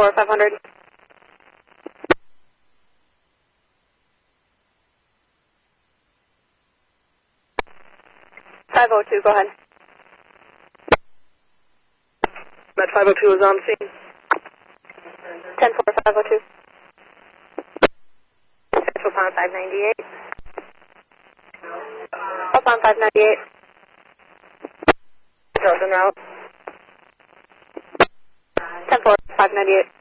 10-4, 500. 502, go ahead. Met 502 is on scene. 10-4, 502. Central Pond 598. Up on 598. Delta route. 10-4, 598.